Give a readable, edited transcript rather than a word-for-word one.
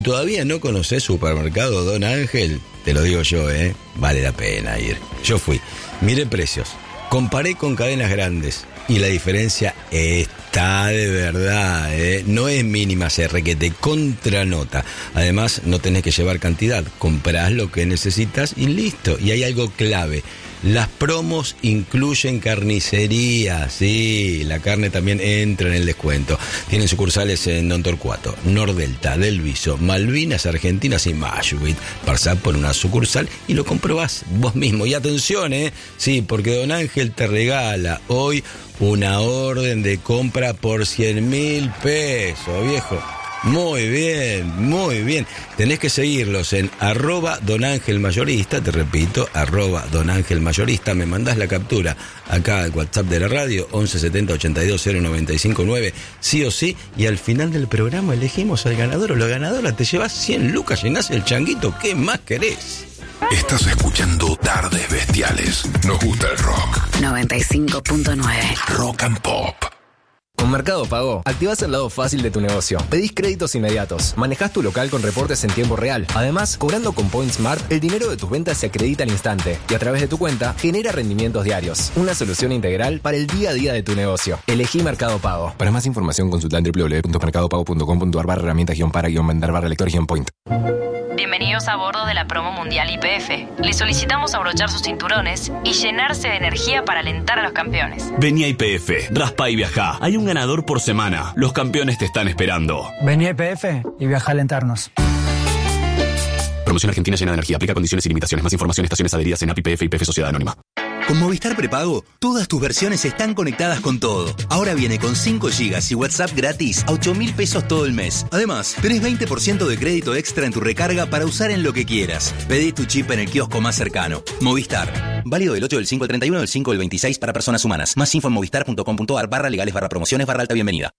¿Todavía no conocés Supermercado Don Ángel? Te lo digo yo, vale la pena ir. Yo fui, miré precios, comparé con cadenas grandes y la diferencia está de verdad, no es mínima, se requete contranota. Además, no tenés que llevar cantidad, comprás lo que necesitas y listo. Y hay algo clave. Las promos incluyen carnicería, sí, la carne también entra en el descuento. Tienen sucursales en Don Torcuato, Nordelta, Del Viso, Malvinas Argentinas y Mayhuit. Pasá por una sucursal y lo comprobás vos mismo. Y atención, sí, porque Don Ángel te regala hoy una orden de compra por 100.000 pesos, viejo. Muy bien, muy bien. Tenés que seguirlos en @DonAngelMayorista, te repito, @DonAngelMayorista. Me mandás la captura acá al WhatsApp de la radio, 1170 82 0959, sí o sí. Y al final del programa elegimos al ganador o la ganadora. Te llevas 100 lucas, llenás el changuito. ¿Qué más querés? Estás escuchando Tardes Bestiales. Nos gusta el rock. 95.9 Rock and Pop. Con Mercado Pago, activás el lado fácil de tu negocio. Pedís créditos inmediatos. Manejás tu local con reportes en tiempo real. Además, cobrando con Point Smart, el dinero de tus ventas se acredita al instante y a través de tu cuenta genera rendimientos diarios. Una solución integral para el día a día de tu negocio. Elegí Mercado Pago. Para más información, consulta en www.mercadopago.com.ar/herramientas-para-vender-lector-point. Bienvenidos a bordo de la promo mundial YPF. Les solicitamos abrochar sus cinturones y llenarse de energía para alentar a los campeones. Vení a YPF, raspa y viajá. Hay un ganador por semana. Los campeones te están esperando. Vení a YPF y viaja a alentarnos. Promoción Argentina llena de energía. Aplica condiciones y limitaciones. Más información, estaciones adheridas en API YPF y YPF Sociedad Anónima. Con Movistar Prepago, todas tus versiones están conectadas con todo. Ahora viene con 5 GB y WhatsApp gratis a 8.000 pesos todo el mes. Además, tenés 20% de crédito extra en tu recarga para usar en lo que quieras. Pedí tu chip en el kiosco más cercano. Movistar. Válido del 8 del 5 al 31 del 5 del 26 para personas humanas. Más info en movistar.com.ar/legales/promociones/alta bienvenida.